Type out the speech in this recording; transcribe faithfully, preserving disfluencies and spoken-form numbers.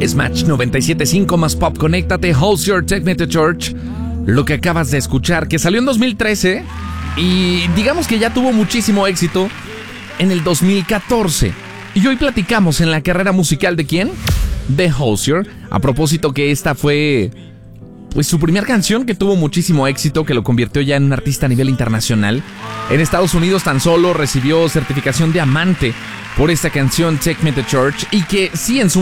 Smash noventa y siete punto cinco más Pop, conéctate, Hold Your Take Me to Church. Lo que acabas de escuchar, que salió en dos mil trece y digamos que ya tuvo muchísimo éxito en el dos mil catorce. Y hoy platicamos en la carrera musical de ¿quién? De Hozier. A propósito que esta fue pues su primera canción que tuvo muchísimo éxito, que lo convirtió ya en un artista a nivel internacional. En Estados Unidos tan solo recibió certificación diamante por esta canción Take Me to Church, y que sí, en su